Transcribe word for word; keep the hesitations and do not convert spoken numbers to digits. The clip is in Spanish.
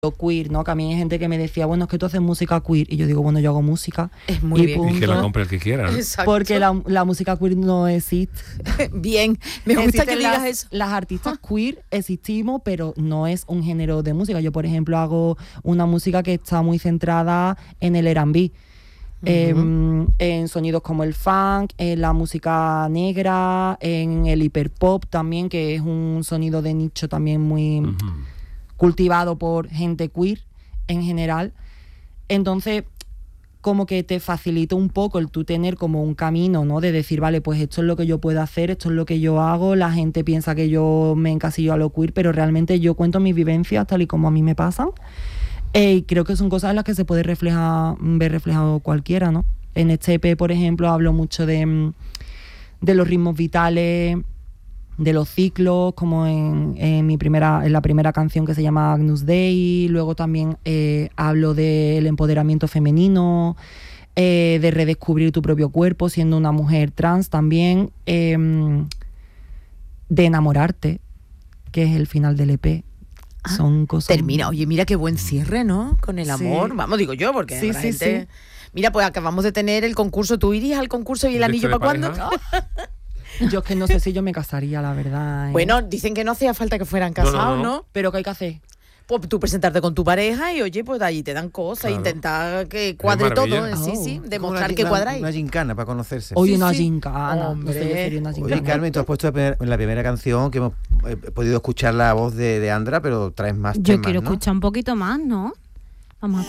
queer, ¿no? Que a mí hay gente que me decía, bueno, es que tú haces música queer. Y yo digo, bueno, yo hago música. Es muy y bien. punto. Y que la compre el que quiera, ¿no? Exacto. Porque la, la música queer no existe. Bien, me gusta Existen que digas las, eso. Las artistas queer existimos, pero no es un género de música. Yo, por ejemplo, hago una música que está muy centrada en el R and B. Uh-huh. eh, en sonidos como el funk, en la música negra, en el hiperpop también, que es un sonido de nicho también muy uh-huh. cultivado por gente queer en general. Entonces, como que te facilita un poco el tú tener como un camino, ¿no? De decir, vale, pues esto es lo que yo puedo hacer, esto es lo que yo hago, la gente piensa que yo me encasillo a lo queer, pero realmente yo cuento mis vivencias tal y como a mí me pasan. Eh, y creo que son cosas en las que se puede reflejar, ver reflejado cualquiera, ¿no? En este E P, por ejemplo, hablo mucho de, de los ritmos vitales, de los ciclos, como en, en mi primera, en la primera canción que se llama Agnus Dei. Luego también eh, hablo del empoderamiento femenino, eh, de redescubrir tu propio cuerpo siendo una mujer trans también, eh, de enamorarte, que es el final del E P. Ah, son cosas... Termina, oye, mira qué buen cierre, ¿no? Con el amor, sí. Vamos, digo yo, porque sí, la sí, gente... sí. Mira, pues acabamos de tener el concurso. ¿Tú irías al concurso y el anillo para cuándo? Yo es que no sé si yo me casaría, la verdad. ¿eh? Bueno, dicen que no hacía falta que fueran casados, ¿no? No, no, no. no. ¿Pero qué hay que hacer? Pues tú presentarte con tu pareja y, oye, pues allí te dan cosas, claro. Intentar que cuadre todo. Oh. Sí, sí, demostrar una, que una, cuadráis. Una gincana para conocerse. Hoy sí, una sí. gincana. Hombre. No sé, yo sería una gincana. Oye, Carmen, tú has puesto en la primera canción que hemos eh, podido escuchar la voz de, de Andra, pero traes más Yo temas, quiero ¿no? escuchar un poquito más, ¿no? Vamos a